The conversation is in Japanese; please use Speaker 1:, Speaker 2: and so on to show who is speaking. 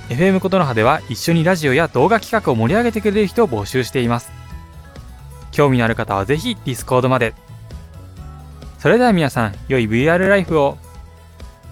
Speaker 1: FM ことの葉では一緒にラジオや動画企画を盛り上げてくれる人を募集しています。興味のある方はぜひディスコードまで。それでは皆さん、良い VR ライフを。